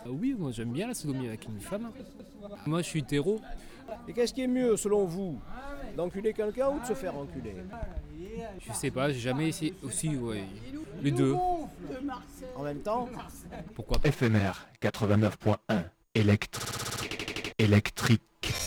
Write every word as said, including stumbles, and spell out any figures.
Ah oui, moi j'aime bien la sodomie avec une femme. Moi je suis hétéro. Et qu'est-ce qui est mieux selon vous, d'enculer quelqu'un ou de se faire enculer? Je sais pas, j'ai jamais essayé. Aussi, ouais. Les deux. En même temps? Pourquoi pas? F M R quatre-vingt-neuf point un électrique. électrique.